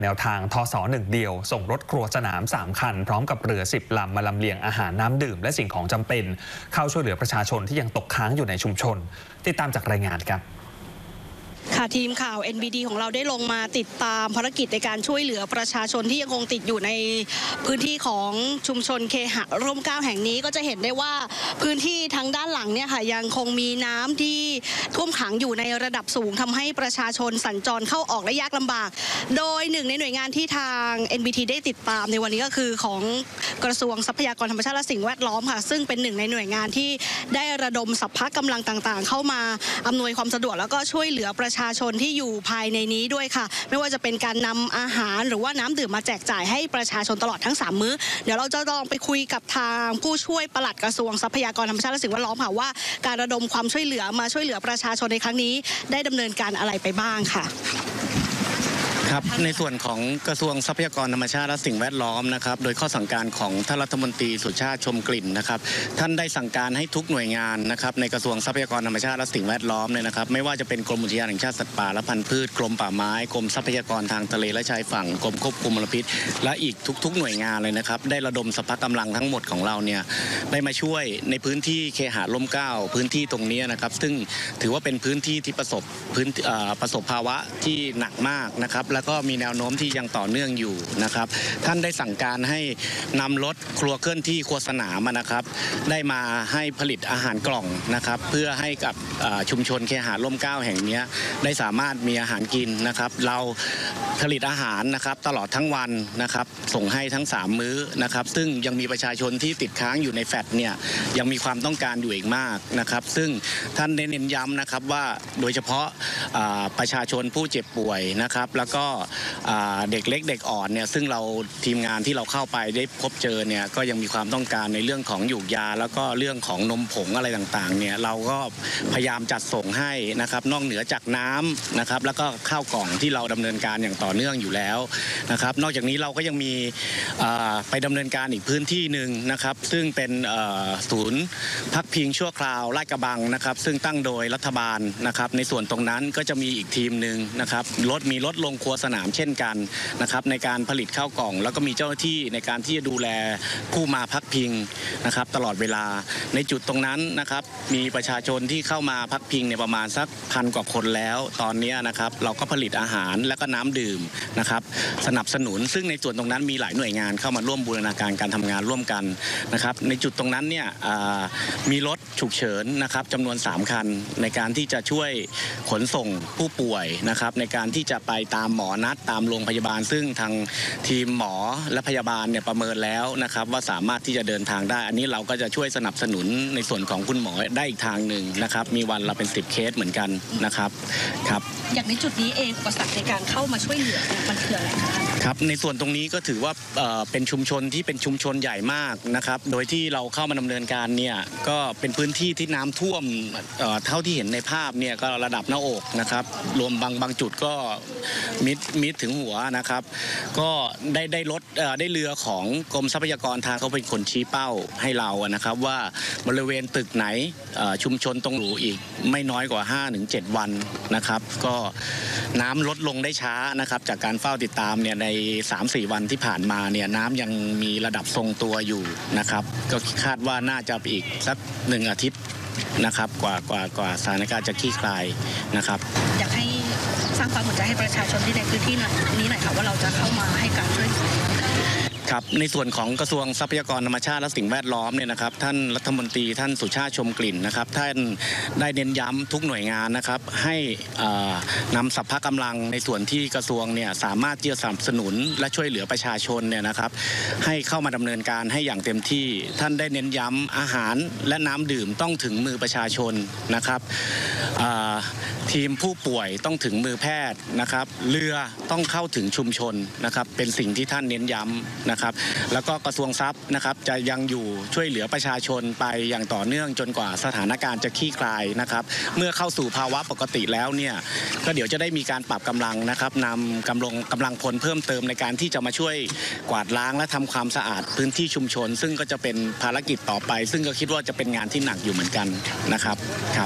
แนวทางทศ1 เดียวส่งรถครัวสนาม3 คันพร้อมกับเรือ10 ลำมาลำเลียงอาหารน้ำดื่มและสิ่งของจำเป็นเข้าช่วยเหลือประชาชนที่ยังตกค้างอยู่ในชุมชนติดตามจากรายงานครับค่ะทีมข่าว NBD ของเราได้ลงมาติดตามภารกิจในการช่วยเหลือประชาชนที่ยังคงติดอยู่ในพื้นที่ของชุมชนเคหะร่มเกล้าแห่งนี้ก็จะเห็นได้ว่าพื้นที่ทางด้านหลังเนี่ยค่ะยังคงมีน้ำที่ท่วมขังอยู่ในระดับสูงทำให้ประชาชนสัญจรเข้าออกได้ยากลำบากโดยหนึ่งในหน่วยงานที่ทาง NBT ได้ติดตามในวันนี้ก็คือของกระทรวงทรัพยากรธรรมชาติและสิ่งแวดล้อมค่ะซึ่งเป็นหนึ่งในหน่วยงานที่ได้ระดมสรรพกำลังต่างๆเข้ามาอำนวยความสะดวกแล้วก็ช่วยเหลือประชาชนที่อยู่ภายในนี้ด้วยค่ะไม่ว่าจะเป็นการนำอาหารหรือว่าน้ำดื่มมาแจกจ่ายให้ประชาชนตลอดทั้ง3 มื้อเดี๋ยวเราจะลองไปคุยกับทางผู้ช่วยปลัดกระทรวงทรัพยากรธรรมชาติและสิ่งแวดล้อมค่ะว่าการระดมความช่วยเหลือมาช่วยเหลือประชาชนในครั้งนี้ได้ดำเนินการอะไรไปบ้างค่ะครับในส่วนของกระทรวงทรัพยากรธรรมชาติและสิ่งแวดล้อมนะครับโดยข้อสั่งการของท่านรัฐมนตรีสุชาติชมกลิ่นนะครับท่านได้สั่งการให้ทุกหน่วยงานนะครับในกระทรวงทรัพยากรธรรมชาติและสิ่งแวดล้อมเนี่ยนะครับไม่ว่าจะเป็นกรมอุทยานแห่งชาติสัตว์ป่าและพันธุ์พืชกรมป่าไม้กรมทรัพยากรทางทะเลและชายฝั่งกรมควบคุมมลพิษและอีกทุกหน่วยงานเลยนะครับได้ระดมสรรพกำลังทั้งหมดของเราเนี่ยได้มาช่วยในพื้นที่เคหะร่มเกล้าพื้นที่ตรงนี้นะครับซึ่งถือว่าเป็นพื้นที่ที่ประสบภาวะที่หนักมากนะครับแล้วก็มีแนวโน้มที่ยังต่อเนื่องอยู่นะครับท่านได้สั่งการให้นำรถครัวเคลื่อนที่ครัวสนามนะครับได้มาให้ผลิตอาหารกล่องนะครับเพื่อให้กับชุมชนเคหะร่มเกล้าแห่งนี้ได้สามารถมีอาหารกินนะครับเราผลิตอาหารนะครับตลอดทั้งวันนะครับส่งให้ทั้ง3 มื้อนะครับซึ่งยังมีประชาชนที่ติดค้างอยู่ในแฟลตเนี่ยยังมีความต้องการอยู่อีกมากนะครับซึ่งท่านได้เน้นย้ำนะครับว่าโดยเฉพาะประชาชนผู้เจ็บป่วยนะครับแล้วก็เด็กเล็กเด็กอ่อนเนี่ยซึ่งเราทีมงานที่เราเข้าไปได้พบเจอเนี่ยก็ยังมีความต้องการในเรื่องของหยูกยาแล้วก็เรื่องของนมผงอะไรต่างๆเนี่ยเราก็พยายามจัดส่งให้นะครับนอกเหนือจากน้ำนะครับแล้วก็ข้าวกล่องที่เราดำเนินการอย่างต่อเนื่องอยู่แล้วนะครับนอกจากนี้เราก็ยังมีไปดำเนินการอีกพื้นที่หนึ่งนะครับซึ่งเป็นศูนย์พักพิงชั่วคราวลาดกระบังนะครับซึ่งตั้งโดยรัฐบาลนะครับในส่วนตรงนั้นก็จะมีอีกทีมหนึ่งนะครับมีรถลงครัวสนามเช่นกันนะครับในการผลิตข้าวกล่องแล้วก็มีเจ้าหน้าที่ในการที่จะดูแลผู้มาพักพิงนะครับตลอดเวลาในจุดตรงนั้นนะครับมีประชาชนที่เข้ามาพักพิงเนี่ยประมาณสัก1,000 กว่าคนแล้วตอนนี้นะครับเราก็ผลิตอาหารและก็น้ำดื่มนะครับสนับสนุนซึ่งในส่วนตรงนั้นมีหลายหน่วยงานเข้ามาร่วมบูรณาการการทำงานร่วมกันนะครับในจุดตรงนั้นเนี่ยมีรถฉุกเฉินนะครับจำนวน3 คันในการที่จะช่วยขนส่งผู้ป่วยนะครับในการที่จะไปตามหมอนัดตามโรงพยาบาลซึ่งทางทีมหมอและพยาบาลเนี่ยประเมินแล้วนะครับว่าสามารถที่จะเดินทางได้อันนี้เราก็จะช่วยสนับสนุนในส่วนของคุณหมอได้อีกทางหนึ่งนะครับมีวันเราเป็น10 เคสเหมือนกันนะครับครับอย่างในจุดนี้เองอุปสรรคในการเข้ามาช่วยเหลือมันคืออะไรคะครับในส่วนตรงนี้ก็ถือว่าเป็นชุมชนที่เป็นชุมชนใหญ่มากนะครับโดยที่เราเข้ามาดำเนินการเนี่ยก็เป็นพื้นที่ที่น้ำท่วมเท่าที่เห็นในภาพเนี่ยก็ระดับหน้าอกนะครับรวมบางจุดก็มิดถึงหัวนะครับก็ได้รถได้เรือของกรมทรัพยากรทางเขาเป็นคนชี้เป้าให้เรานะครับว่าบริเวณตึกไหนชุมชนตรงหรูอีกไม่น้อยกว่า 5-7 วันนะครับก็น้ำลดลงได้ช้านะครับจากการเฝ้าติดตามเนี่ยใน 3-4 วันที่ผ่านมาเนี่ยน้ำยังมีระดับทรงตัวอยู่นะครับก็คาดว่าน่าจะอีกสัก1 อาทิตย์นะครับกว่าสถานการณ์จะคลี่คลายนะครับอยากให้สร้างความสนใจให้ประชาชนที่ในพื้นที่นี้หน่อยค่ะว่าเราจะเข้ามาให้การช่วยเหลือครับในส่วนของกระทรวงทรัพยากรธรรมชาติและสิ่งแวดล้อมเนี่ยนะครับท่านรัฐมนตรีท่านสุชาติชมกลิ่นนะครับท่านได้เน้นย้ำทุกหน่วยงานนะครับให้นำสรรพกำลังในส่วนที่กระทรวงเนี่ยสามารถที่จะสนับสนุนและช่วยเหลือประชาชนเนี่ยนะครับให้เข้ามาดำเนินการให้อย่างเต็มที่ท่านได้เน้นย้ำอาหารและน้ำดื่มต้องถึงมือประชาชนนะครับทีมผู้ป่วยต้องถึงมือแพทย์นะครับเรือต้องเข้าถึงชุมชนนะครับเป็นสิ่งที่ท่านเน้นย้ำนะครับแล้วก็กระทรวงทรัพย์นะครับจะยังอยู่ช่วยเหลือประชาชนไปอย่างต่อเนื่องจนกว่าสถานการณ์จะคลี่คลายนะครับเมื่อเข้าสู่ภาวะปกติแล้วเนี่ยก็เดี๋ยวจะได้มีการปรับกำลังนะครับนำกำลังพลเพิ่มเติมในการที่จะมาช่วยกวาดล้างและทำความสะอาดพื้นที่ชุมชนซึ่งก็จะเป็นภารกิจต่อไปซึ่งก็คิดว่าจะเป็นงานที่หนักอยู่เหมือนกันนะครับครับ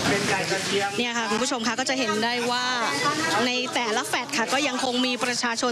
เนี่ยค่ะคุณผู้ชมคะก็จะเห็นได้ว่าในแต่ละแฟลตค่ะก็ยังคงมีประชาชน